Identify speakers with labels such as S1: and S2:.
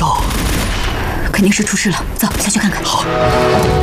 S1: 道，
S2: 肯定是出事了。走，下去看看。
S1: 好。